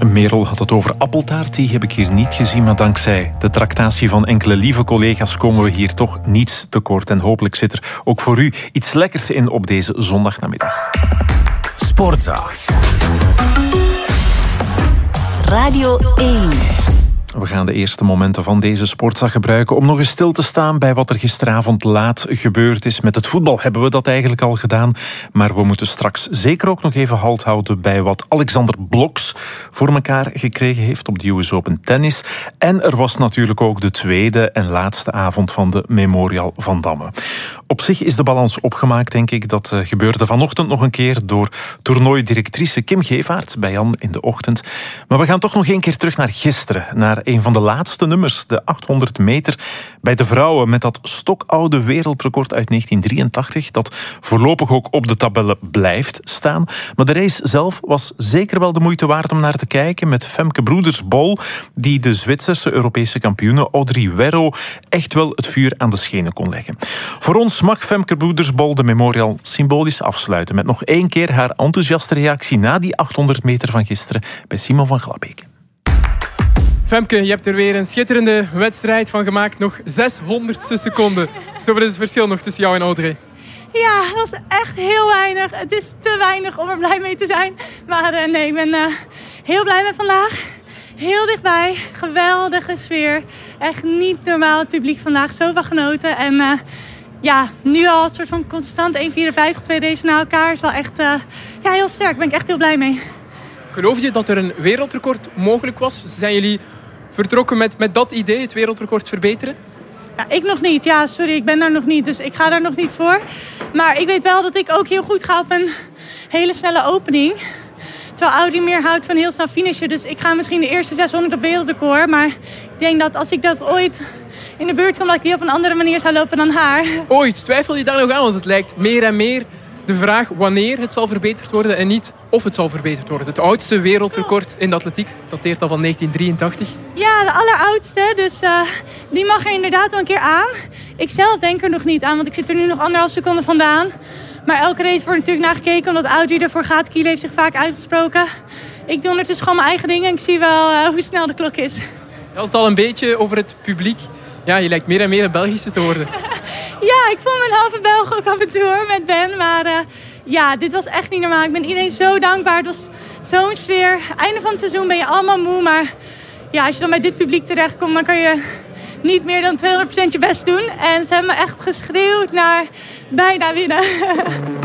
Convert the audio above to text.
Merel had het over appeltaart, die heb ik hier niet gezien, maar dankzij de tractatie van enkele lieve collega's komen we hier toch niets tekort. En hopelijk zit er ook voor u iets lekkers in op deze zondagnamiddag. Sportza. Radio 1. We gaan de eerste momenten van deze Sportza gebruiken om nog eens stil te staan bij wat er gisteravond laat gebeurd is. Met het voetbal hebben we dat eigenlijk al gedaan. Maar we moeten straks zeker ook nog even halt houden bij wat Alexander Bloks voor elkaar gekregen heeft op de US Open Tennis. En er was natuurlijk ook de tweede en laatste avond van de Memorial van Damme. Op zich is de balans opgemaakt, denk ik. Dat gebeurde vanochtend nog een keer door toernooidirectrice Kim Gevaert bij Jan in de ochtend. Maar we gaan toch nog een keer terug naar gisteren, naar een van de laatste nummers, de 800 meter bij de vrouwen met dat stokoude wereldrecord uit 1983, dat voorlopig ook op de tabellen blijft staan. Maar de race zelf was zeker wel de moeite waard om naar te kijken, met Femke Broeders-Bol, die de Zwitserse Europese kampioene Audrey Werro echt wel het vuur aan de schenen kon leggen. Voor ons mag Femke Broeders-Bol de Memorial symbolisch afsluiten met nog één keer haar enthousiaste reactie na die 800 meter van gisteren bij Simon van Glabeke. Femke, je hebt er weer een schitterende wedstrijd van gemaakt. Nog 600ste seconde. Zoveel is het verschil nog tussen jou en Audrey. Ja, dat was echt heel weinig. Het is te weinig om er blij mee te zijn. Maar nee, ik ben heel blij met vandaag. Heel dichtbij. Geweldige sfeer. Echt niet normaal. Het publiek vandaag zoveel genoten. En ja, nu al een soort van constant 1,54, 2 races na elkaar. Is wel echt heel sterk. Daar ben ik echt heel blij mee. Geloof je dat er een wereldrecord mogelijk was? Zijn jullie vertrokken met dat idee, het wereldrecord verbeteren? Ja, ik nog niet. Ja, sorry, ik ben daar nog niet. Dus ik ga daar nog niet voor. Maar ik weet wel dat ik ook heel goed ga op een hele snelle opening. Terwijl Audi meer houdt van heel snel finishen. Dus ik ga misschien de eerste 600 op wereldrecord. Maar ik denk dat als ik dat ooit in de buurt kom, dat ik die op een andere manier zou lopen dan haar. Ooit? Twijfel je daar nog aan? Want het lijkt meer en meer de vraag wanneer het zal verbeterd worden en niet of het zal verbeterd worden. Het oudste wereldrecord in de atletiek dateert al van 1983. Ja, de alleroudste. Dus die mag er inderdaad wel een keer aan. Ik zelf denk er nog niet aan, want ik zit er nu nog 1,5 seconde vandaan. Maar elke race wordt natuurlijk naar gekeken, omdat Audi ervoor gaat. Kiel heeft zich vaak uitgesproken. Ik doe ondertussen gewoon mijn eigen dingen en ik zie wel hoe snel de klok is. Je had het al een beetje over het publiek. Ja, je lijkt meer en meer een Belgische te worden. Ja, ik voel me een halve Belg ook af en toe hoor, met Ben. Maar ja, dit was echt niet normaal. Ik ben iedereen zo dankbaar. Het was zo'n sfeer. Einde van het seizoen ben je allemaal moe. Maar ja, als je dan bij dit publiek terechtkomt, dan kan je niet meer dan 200% je best doen. En ze hebben me echt geschreeuwd naar bijna winnen.